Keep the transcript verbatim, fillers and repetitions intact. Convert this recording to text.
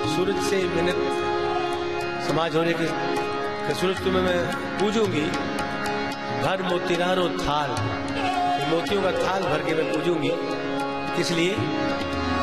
सूरज से मैंने समाज होने के सूरज तुम्हें मैं पूजूंगी, भर मोतीरारो थाल, मोतियों का थाल भर के मैं पूजूंगी। इसलिए